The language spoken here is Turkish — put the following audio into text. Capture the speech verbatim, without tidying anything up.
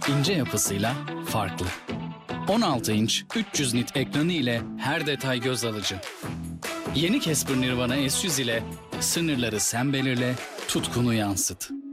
ince yapısıyla farklı. on altı inç üç yüz nit ekranı ile her detay göz alıcı. Yeni Casper Nirvana S yüz ile sınırları sen belirle, tutkunu yansıt.